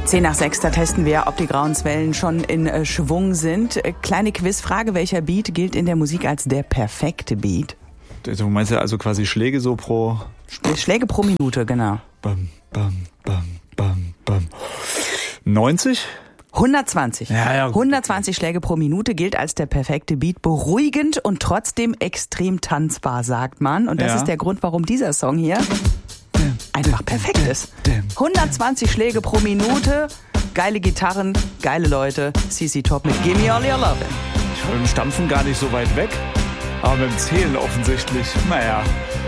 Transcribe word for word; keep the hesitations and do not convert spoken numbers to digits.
Zehn nach sechs, da testen wir, ob die Grauenswellen schon in äh, Schwung sind. Äh, kleine Quizfrage, welcher Beat gilt in der Musik als der perfekte Beat? Du meinst ja also quasi Schläge so pro... Schläge pro Minute, genau. Bam, bam, bam, bam, bam. neunzig? hundertzwanzig. Ja, ja, hundertzwanzig Schläge pro Minute gilt als der perfekte Beat. Beruhigend und trotzdem extrem tanzbar, sagt man. Und das ja. ist der Grund, warum dieser Song hier einfach perfekt ist. hundertzwanzig Schläge pro Minute, geile Gitarren, geile Leute. C C Top mit Gimme All Your Lovin'. Ich war mit dem Stampfen gar nicht so weit weg, aber mit dem Zählen offensichtlich. Naja.